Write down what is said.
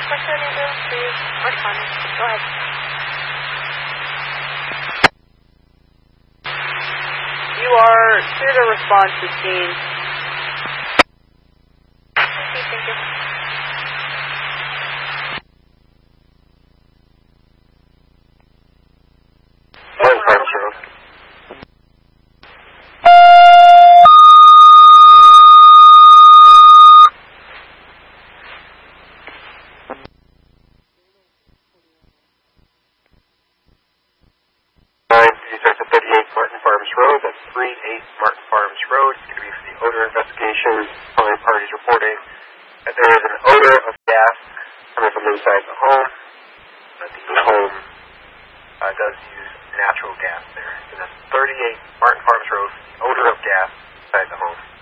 What's your name, please? Respond. Go ahead. You are clear to respond to scene. Okay, thank you. Martin Farms Road. Starts at 38 Martin Farms Road. That's 38 Martin Farms Road. It's going to be for the odor investigation. Following parties reporting that there is an odor of gas coming from inside the home. The home does use natural gas there. So that's 38 Martin Farms Road, odor of gas inside the home.